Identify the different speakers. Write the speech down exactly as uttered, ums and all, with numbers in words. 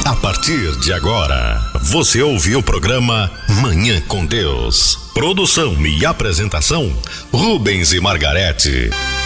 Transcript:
Speaker 1: A partir de agora, você ouve o programa Manhã com Deus. Produção e apresentação, Rubens e Margarete.